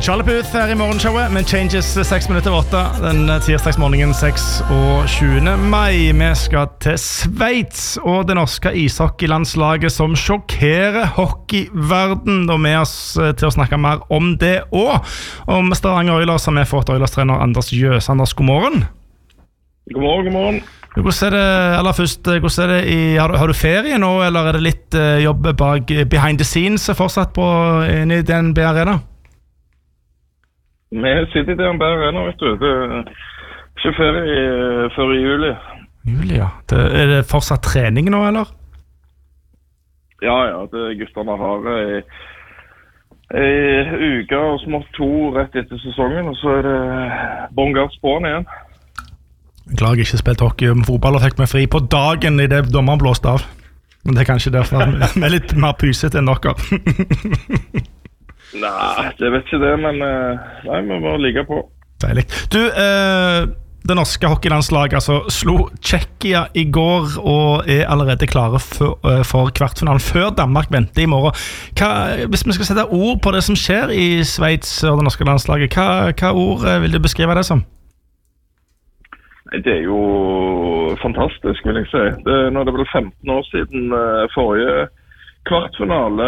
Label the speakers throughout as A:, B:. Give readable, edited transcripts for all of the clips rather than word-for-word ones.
A: Charlie Puth her I morgenshowet med Changes 6 minutter over 8 den tirsdagsmorgenen 26. mai. Vi skal til Sveits og det norske ishockeylandslaget som sjokkerer hockeyverden. Og med oss til å snakke mer om det og om Stavanger Oilers har vi fått Oilers-trener Anders Jøs. Anders, god morgen.
B: God morgen, god morgen.
A: Hvordan det, aller først, hvordan det har du ferie nå, eller det litt jobb bak behind the scenes fortsatt på inne I DNB Arena?
B: Vi sitter I DNB Arena, vet du. Det ikke ferie før I juli.
A: Juli, ja. Det fortsatt trening nå, eller?
B: Ja, det gutterne har en uke og smått 2 rett etter sesongen, og så det bon gass på'n igjen.
A: Jeg klager ikke spilt hockey om fotball og fikk meg fri på dagen I det dommeren blåste av. Men det kanskje derfor vi litt mer pyset enn dere.
B: Nei, det vet ikke det, men nei, vi må ligge på.
A: Deilig. Du, det norske hockeylandslaget altså, slo Tsjekkia I går og allerede klare for kvartfinalen før Danmark venter I morgen. Hvis vi skal sette ord på det som skjer I Sveits og det norske landslaget, hva ord vil du beskrive det som?
B: Det jo fantastisk, vil jeg si. Nå det vel 15 år siden forrige kvartfinale,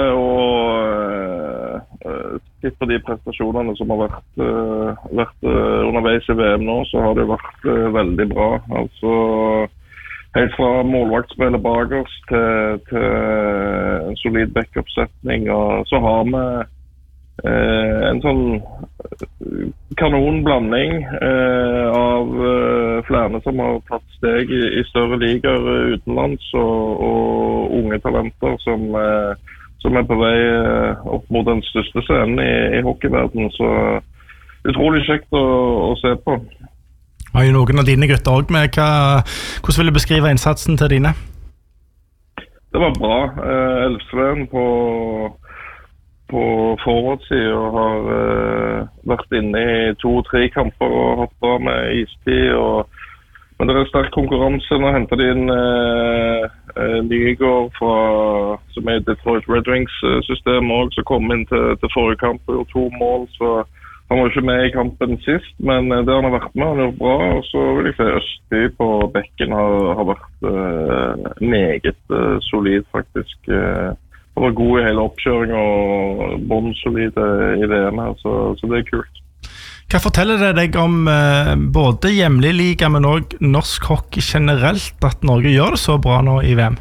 B: og sett på de prestasjonene som har vært underveis I VM nå, så har det vært veldig bra. Altså, helt fra målvaktspillet bak oss til en solid backup-setning, og så har vi en sånn kanonblanding av flere som har tatt steg I større ligaer utenlands og unge talenter som på vei opp mot den største scenen I hockeyverdenen, så utrolig kjekt å se på.
A: Har jo noen av dine gutter også med, hvordan vil du beskrive innsatsen til dine?
B: Det var bra. Elfsveen på forward-siden og har vært inne I 2-3 kamper og hatt bra med istid. Men det sterk konkurranse. Nå hentet de inn Nygaard som Detroit Red Wings-system også, som kom inn til forrige kamp og gjorde 2 mål. Så han var ikke med I kampen sist, men det han har vært med, han har gjort bra. Og så vil jeg si Østby på bekken har vært meget solid faktisk. Han var god I hele oppkjøringen og båndsolid I VM her, så det kult.
A: Hva forteller det deg om både hjemlig liga, men også norsk hockey generelt, at Norge gjør det så bra nå I VM?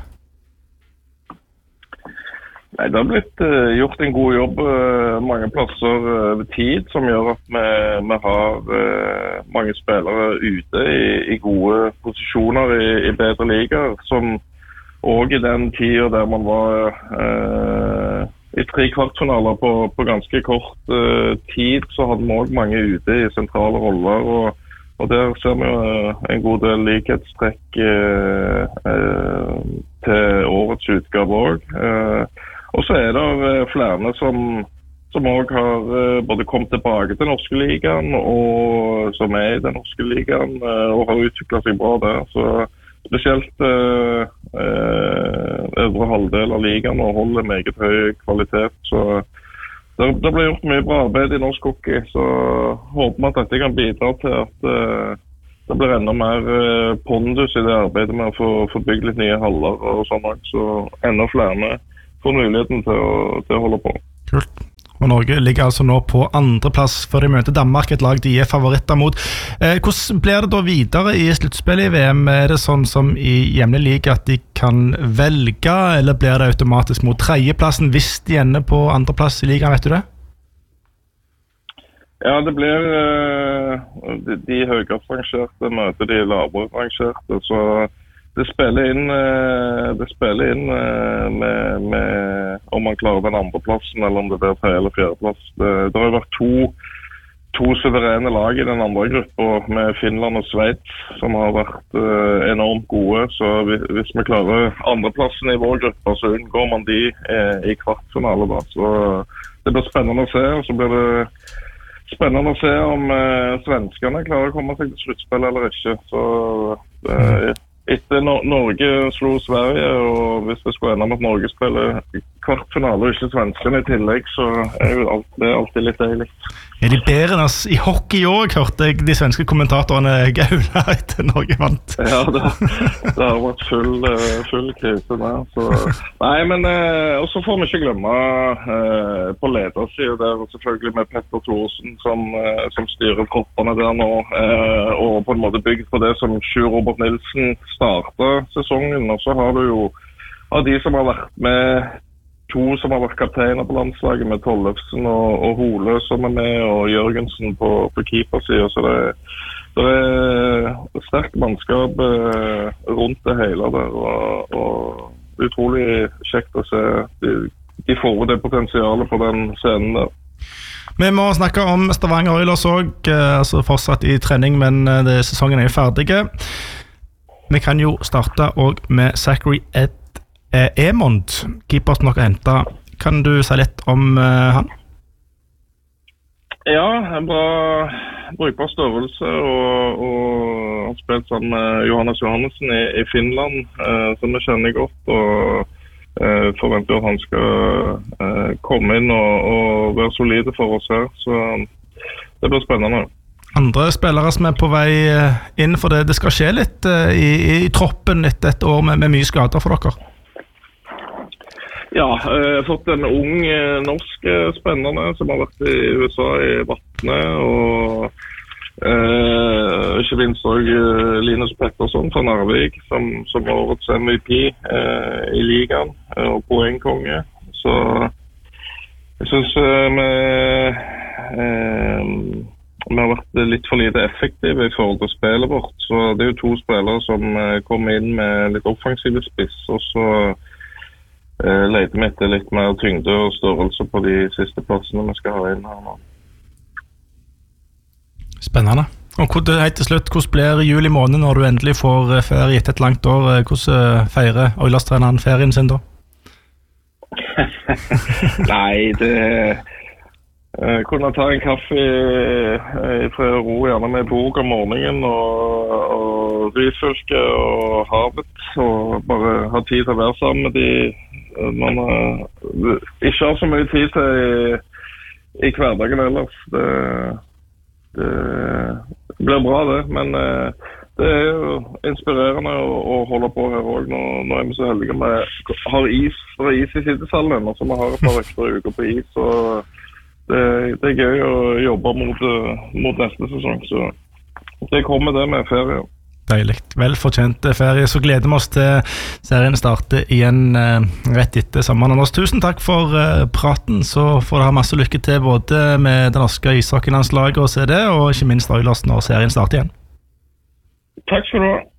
B: Nei, det har blitt gjort en god jobb mange plasser over tid, som gjør at vi har mange spillere ute I gode posisjoner I bedre ligaer, som og I den tiden der man var I 3 kvartfinaler på ganske kort tid, så hadde vi også mange ute I sentrale roller, og der ser vi en god del likhetstrekk til årets utgave også. Og så det flere som også har både kommet tilbake til norske ligaen, og som I den norske ligaen, og har utviklet seg bra der, så spesielt øvre halvdel av ligaen og holder meget høy kvalitet, så det ble gjort mye bra arbeid I norsk hockey, så håper vi at dette kan bidra til at det blir enda mer pondus I det arbeidet med å få bygd litt nye haller og sånn, så enda flere får muligheten til å holde på.
A: Kult. Og Norge ligger altså nå på andreplass før de møter Danmark, et lag de favoritter mot. Hvordan blir det da videre I sluttspillet I VM? Det sånn som I hjemlig liga at de kan velge, eller blir det automatisk mot tredjeplassen hvis de ender på andreplass I ligaen, vet du det?
B: Ja, det blir de høyest rangerte møter de lavere rangerte, så det spiller inn med om man klarer den andre plassen, eller om det blir 3. eller 4. plass. Det har jo vært to suverene lag I den andre gruppen, med Finland og Sveits, som har vært enormt gode. Så hvis vi klarer andreplassen I vår gruppe, så unngår man de I kvartfinale da. Så det blir spennende å se, og så blir det spennende å se om svenskene klarer å komme seg til sluttspill eller ikke. Så etter Norge slo Sverige, og hvis det skulle ende med at Norge spiller kvartfinale og ikke svenskene I tillegg, så jo det alltid litt deilig.
A: De bedre enn oss I hockey også, hørte jeg de svenske kommentatorene gaula etter Norge vant.
B: Ja, det har vært full krise der. Så. Nei, men og så får vi ikke glemme på ledersiden der, selvfølgelig med Petter Thorsen som styrer troppene der nå, og på en måte bygd på det som Sjur Robert Nilsen startet sesongen, og så har du jo av de som har vært med, 2 som har vært kapteiner på landslaget med Tollefsen og Hole som med, og Jørgensen på keepersiden, så det sterkt mannskap rundt det hele der, og utrolig kjekt å se de får det potensialet på den scenen der.
A: Vi må snakke om Stavanger Oilers også, altså fortsatt I trening, men sesongen jo ferdige. Vi kan jo starte også med Zachary Emond, keeper som dere hentet. Kan du si litt om han? Ja,
B: en bra brukbar størrelse, og han spilt sammen med Johannes Johannessen I Finland, som vi kjenner godt, og forventer at han skal komme inn og være solide for oss her, så det blir spennende.
A: Andre spillere som på vei inn, for det skal skje litt I troppen etter et år med mye skader for dere.
B: Ja, jeg har fått en ung norsk spennende som har vært I USA I Vatne, og ikke minst også Linus Pettersson fra Narvik, som var årets MVP I ligaen, og poengkonge. Så jeg synes vi har vært litt for lite effektive I forhold til spillet vårt, så det jo 2 spillere som kommer inn med litt offensive spiss, og så leter vi etter litt mer tyngde og størrelse på de siste plassene vi skal ha inn her nå.
A: Spennende. Og helt til slutt, hvordan blir juli måned når du endelig får ferie etter et langt år? Hvordan feirer Oilers-treneren ferien sin da?
B: Nei, kunne ta en kaffe fra ro, gjerne med bok om morgenen og rysfølge og havet, og bare ha tid til å være sammen med de man ikke har så mye tid til I hverdagen ellers. Det blir bra det, men det jo inspirerende å holde på her også. Nå vi så heldige med har is I sidesallen, og så vi har et par ekstra uker på is, og det gøy å jobbe mot neste sesong, så det kommer det med ferie.
A: Deilig, velfortjent ferie, så gleder vi oss til serien starter igjen rett etter sommeren. Anders, tusen takk for praten, så får du ha masse lykke til både med det norske ishockeylandslaget og CD, og ikke minst Oilers når serien starter igjen.
B: Takk skal du ha.